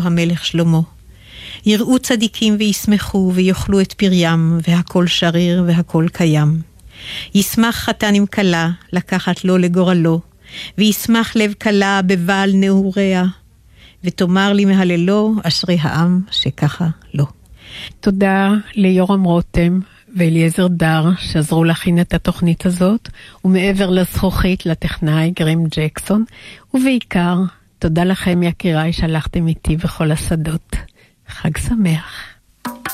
המלך שלמה. יראו צדיקים וישמחו ויאכלו את פריים, והכל שריר והכל קיים. ישמח חתן עם כלה, לקחת לו לגורלו, וישמח לב כלה בבעל נעוריה, ותאמר לי מהללו, אשרי העם שככה לא. תודה ליורם רותם ואליעזר דר שעזרו להכין את התוכנית הזאת, ומעבר לזכוכית לטכנאי גרים ג'קסון, ובעיקר תודה לכם יקיריי שהלכתם איתי בכל השדות. חג שמח.